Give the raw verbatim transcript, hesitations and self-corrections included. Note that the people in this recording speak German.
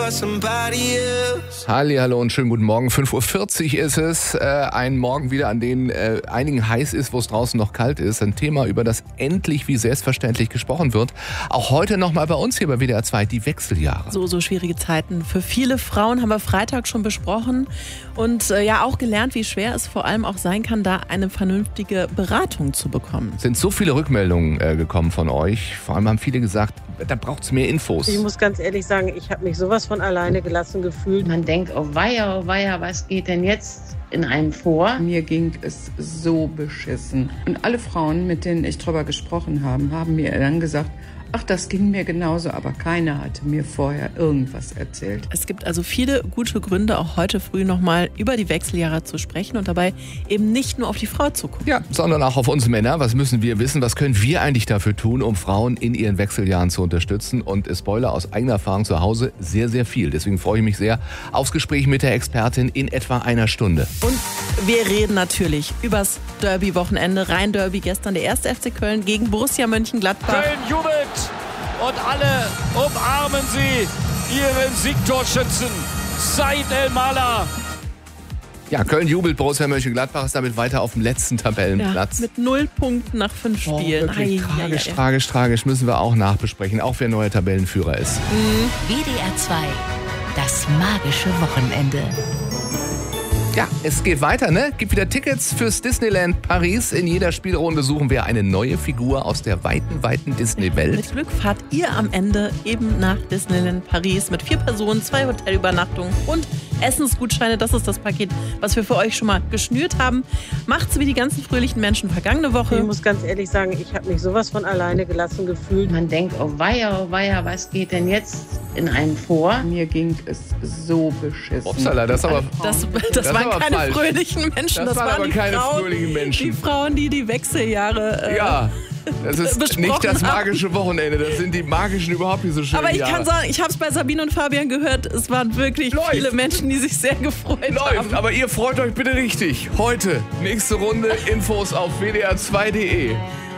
Halli, hallo und schönen guten Morgen. fünf Uhr vierzig ist es. Äh, ein Morgen wieder, an dem äh, einigen heiß ist, wo es draußen noch kalt ist. Ein Thema, über das endlich wie selbstverständlich gesprochen wird. Auch heute nochmal bei uns hier bei W D R zwei, die Wechseljahre. So, so schwierige Zeiten. Für viele Frauen haben wir Freitag schon besprochen und äh, ja auch gelernt, wie schwer es vor allem auch sein kann, da eine vernünftige Beratung zu bekommen. Es sind so viele Rückmeldungen äh, gekommen von euch. Vor allem haben viele gesagt, da braucht es mehr Infos. Ich muss ganz ehrlich sagen, ich habe mich sowas von alleine gelassen gefühlt. Man denkt, oh weia, oh weia, was geht denn jetzt in einem vor? Mir ging es so beschissen. Und alle Frauen, mit denen ich drüber gesprochen habe, haben mir dann gesagt, ach, das ging mir genauso, aber keiner hatte mir vorher irgendwas erzählt. Es gibt also viele gute Gründe, auch heute früh nochmal über die Wechseljahre zu sprechen und dabei eben nicht nur auf die Frau zu gucken. Ja, sondern auch auf uns Männer. Was müssen wir wissen? Was können wir eigentlich dafür tun, um Frauen in ihren Wechseljahren zu unterstützen? Und Spoiler aus eigener Erfahrung zu Hause, sehr, sehr viel. Deswegen freue ich mich sehr aufs Gespräch mit der Expertin in etwa einer Stunde. Und wir reden natürlich übers Derby-Wochenende. Rhein-Derby gestern, der erste F C Köln gegen Borussia Mönchengladbach. Köln jubelt und alle umarmen sie, ihren Siegtorschützen, Said El-Mala. Ja, Köln jubelt, Borussia Mönchengladbach ist damit weiter auf dem letzten Tabellenplatz. Ja, mit null Punkten nach fünf Oh, Spielen. wirklich Ei, tragisch, ei, ei. tragisch, tragisch. Müssen wir auch nachbesprechen, auch wer neuer Tabellenführer ist. W D R zwei, das magische Wochenende. Ja, es geht weiter, ne? Gibt wieder Tickets fürs Disneyland Paris. In jeder Spielrunde suchen wir eine neue Figur aus der weiten, weiten Disney-Welt. Mit Glück fahrt ihr am Ende eben nach Disneyland Paris mit vier Personen, zwei Hotelübernachtungen und Essensgutscheine. Das ist das Paket, was wir für euch schon mal geschnürt haben. Macht's wie die ganzen fröhlichen Menschen vergangene Woche. Ich muss ganz ehrlich sagen, ich habe mich sowas von alleine gelassen gefühlt. Man denkt, oh weia, oh weia, was geht denn jetzt in einem vor? Mir ging es so beschissen. Upsala, das aber... Das, das, Das waren war keine falsch. fröhlichen Menschen. Das Das, waren waren aber die keine Frauen, fröhlichen Menschen. Die Frauen, die die Wechseljahre äh, Ja, das ist besprochen nicht das haben. magische Wochenende. Das sind die magischen überhaupt nicht so schönen Aber ich Jahre. kann sagen, ich habe es bei Sabine und Fabian gehört, es waren wirklich Läuft. viele Menschen, die sich sehr gefreut Läuft, haben. aber ihr freut euch bitte richtig. Heute, nächste Runde, Infos auf W D R zwei punkt de.